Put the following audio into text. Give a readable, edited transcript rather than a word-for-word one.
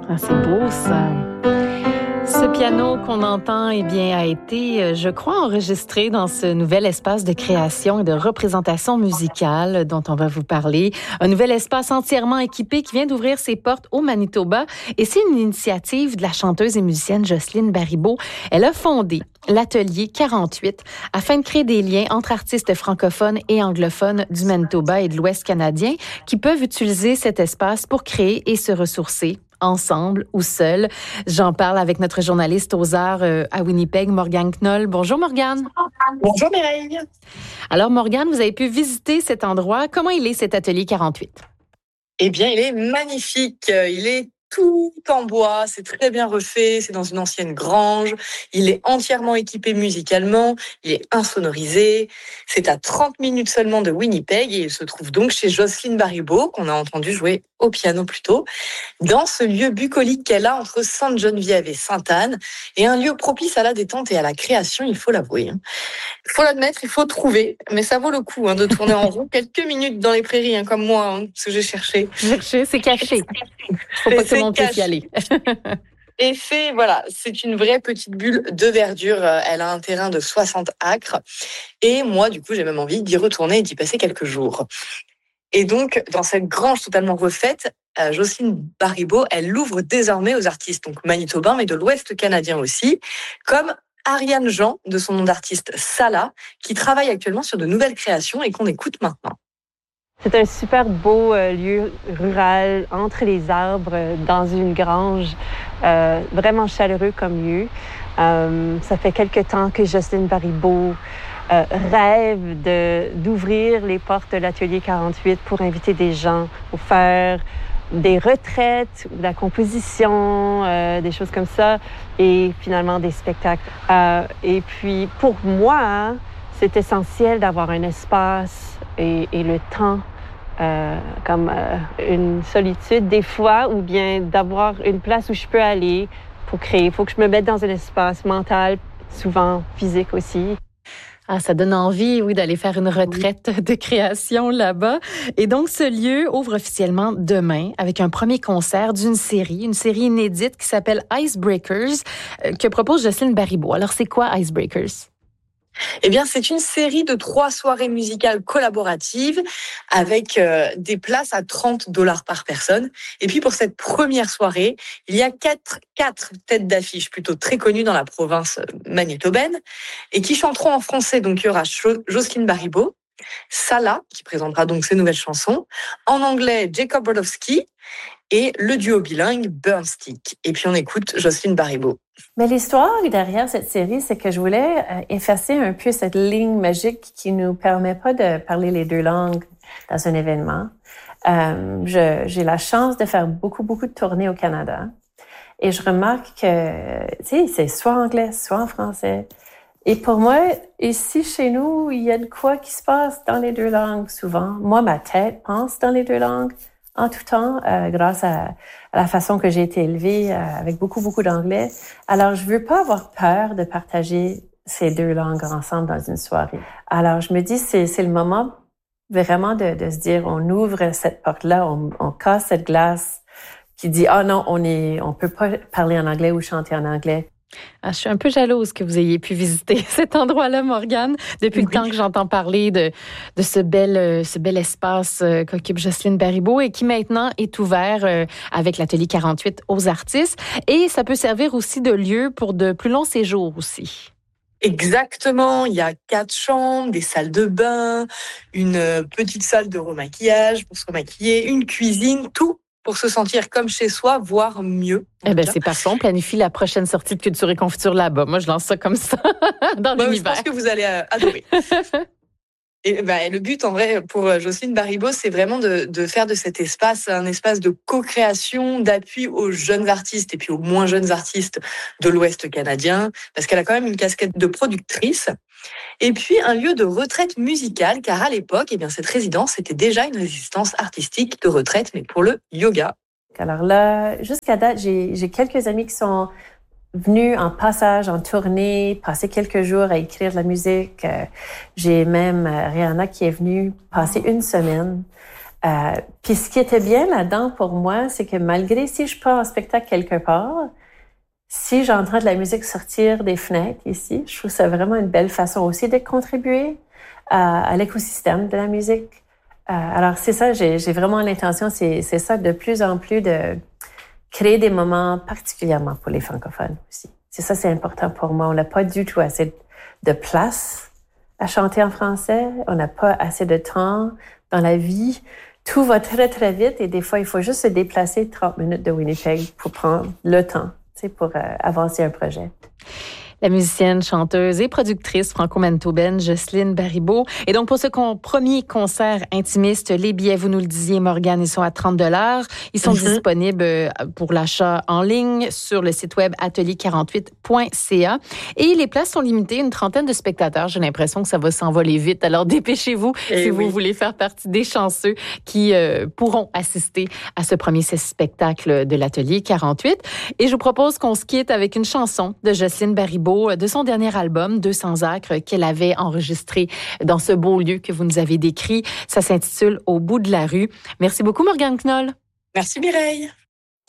Ah, c'est beau, ça. Ce piano qu'on entend, eh bien, a été, je crois, enregistré dans ce nouvel espace de création et de représentation musicale dont on va vous parler. Un nouvel espace entièrement équipé qui vient d'ouvrir ses portes au Manitoba. Et c'est une initiative de la chanteuse et musicienne Jocelyne Baribeau. Elle a fondé l'Atelier 48 afin de créer des liens entre artistes francophones et anglophones du Manitoba et de l'Ouest canadien qui peuvent utiliser cet espace pour créer et se ressourcer ensemble ou seuls. J'en parle avec notre journaliste aux arts à Winnipeg, Morgane Knoll. Bonjour Morgane. Bonjour Mireille. Alors Morgane, vous avez pu visiter cet endroit. Comment il est cet atelier 48? Eh bien, il est magnifique. Il est tout en bois, c'est très bien refait, c'est dans une ancienne grange, il est entièrement équipé musicalement, il est insonorisé, c'est à 30 minutes seulement de Winnipeg et il se trouve donc chez Jocelyne Baribeau, qu'on a entendu jouer au piano plus tôt, dans ce lieu bucolique qu'elle a entre Sainte-Geneviève et Sainte-Anne, et un lieu propice à la détente et à la création, il faut l'avouer. Il faut l'admettre, il faut trouver, mais ça vaut le coup de tourner en rond quelques minutes dans les prairies, comme moi, parce que j'ai cherché. C'est caché. Faut pas que tout le monde puisse y aller. Et c'est une vraie petite bulle de verdure. Elle a un terrain de 60 acres. Et moi, du coup, j'ai même envie d'y retourner et d'y passer quelques jours. Et donc, dans cette grange totalement refaite, Jocelyne Baribeau, elle l'ouvre désormais aux artistes, donc manitobains, mais de l'Ouest canadien aussi, comme Ariane Jean, de son nom d'artiste Sala, qui travaille actuellement sur de nouvelles créations et qu'on écoute maintenant. C'est un super beau lieu rural, entre les arbres, dans une grange, vraiment chaleureux comme lieu. Ça fait quelque temps que Jocelyne Baribeau rêve d'ouvrir les portes de l'Atelier 48 pour inviter des gens, pour faire des retraites, de la composition, des choses comme ça, et finalement des spectacles. Et puis, pour moi, c'est essentiel d'avoir un espace et le temps comme une solitude des fois, ou bien d'avoir une place où je peux aller pour créer. Il faut que je me mette dans un espace mental, souvent physique aussi. Ah, ça donne envie, oui, d'aller faire une retraite de création là-bas. Et donc, ce lieu ouvre officiellement demain avec un premier concert d'une série, une série inédite qui s'appelle Icebreakers, que propose Jocelyne Baribeau. Alors, c'est quoi Icebreakers? Eh bien, c'est une série de 3 soirées musicales collaboratives avec des places à $30 par personne. Et puis, pour cette première soirée, il y a quatre têtes d'affiche plutôt très connues dans la province manitobaine et qui chanteront en français. Donc, il y aura Jocelyne Baribeau, Sala, qui présentera donc ses nouvelles chansons, en anglais, Jacob Brodowski, et le duo bilingue Burnstick. Et puis on écoute Jocelyne Baribeau. Mais l'histoire derrière cette série, c'est que je voulais effacer un peu cette ligne magique qui nous permet pas de parler les deux langues dans un événement. J'ai la chance de faire beaucoup de tournées au Canada. Et je remarque que, c'est soit anglais, soit en français. Et pour moi, ici, chez nous, il y a de quoi qui se passe dans les deux langues souvent. Moi, ma tête pense dans les deux langues en tout temps, grâce à la façon que j'ai été élevée, avec beaucoup d'anglais. Alors, je veux pas avoir peur de partager ces deux langues ensemble dans une soirée. Alors, je me dis, c'est le moment vraiment de se dire, on ouvre cette porte-là, on casse cette glace qui dit, ah non, on peut pas parler en anglais ou chanter en anglais. Ah, je suis un peu jalouse que vous ayez pu visiter cet endroit-là, Morgane, depuis le temps que j'entends parler de ce bel espace qu'occupe Jocelyne Baribeau et qui maintenant est ouvert avec l'Atelier 48 aux artistes. Et ça peut servir aussi de lieu pour de plus longs séjours aussi. Exactement, il y a 4 chambres, des salles de bain, une petite salle de remaquillage pour se remaquiller, une cuisine, tout pour se sentir comme chez soi, voire mieux. Eh bien, c'est parfait. On planifie la prochaine sortie de Culture et Confiture là-bas. Moi, je lance ça comme ça dans l'univers. Je pense que vous allez adorer. Et le but, en vrai, pour Jocelyne Baribeau, c'est vraiment de faire de cet espace un espace de co-création, d'appui aux jeunes artistes et puis aux moins jeunes artistes de l'Ouest canadien, parce qu'elle a quand même une casquette de productrice. Et puis, un lieu de retraite musicale, car à l'époque, cette résidence était déjà une résidence artistique de retraite, mais pour le yoga. Alors là, jusqu'à date, j'ai quelques amis qui sont venus en passage, en tournée, passer quelques jours à écrire de la musique. J'ai même Rihanna qui est venue passer une semaine. Puis ce qui était bien là-dedans pour moi, c'est que malgré si je pars en spectacle quelque part, si j'entends de la musique sortir des fenêtres ici, je trouve ça vraiment une belle façon aussi de contribuer à l'écosystème de la musique. Alors c'est ça, j'ai vraiment l'intention, c'est ça de plus en plus de créer des moments particulièrement pour les francophones aussi. C'est ça, c'est important pour moi. On n'a pas du tout assez de place à chanter en français. On n'a pas assez de temps dans la vie. Tout va très, très vite et des fois, il faut juste se déplacer 30 minutes de Winnipeg pour prendre le temps, pour avancer un projet. La musicienne, chanteuse et productrice franco-manitobaine Jocelyne Baribeau. Et donc, pour ce premier concert intimiste, les billets, vous nous le disiez, Morgane, ils sont à 30 $. Ils sont disponibles pour l'achat en ligne sur le site web atelier48.ca. Et les places sont limitées, une trentaine de spectateurs. J'ai l'impression que ça va s'envoler vite. Alors, dépêchez-vous si vous voulez faire partie des chanceux qui pourront assister à ce premier spectacle de l'Atelier 48. Et je vous propose qu'on se quitte avec une chanson de Jocelyne Baribeau de son dernier album, 200 acres, qu'elle avait enregistré dans ce beau lieu que vous nous avez décrit. Ça s'intitule « Au bout de la rue ». Merci beaucoup, Morgane Knoll. Merci, Mireille.